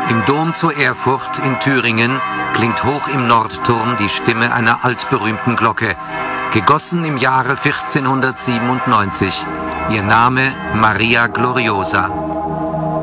Im Dom zu Erfurt in Thüringen klingt hoch im Nordturm die Stimme einer altberühmten Glocke, gegossen im Jahre 1497, ihr Name Maria Gloriosa.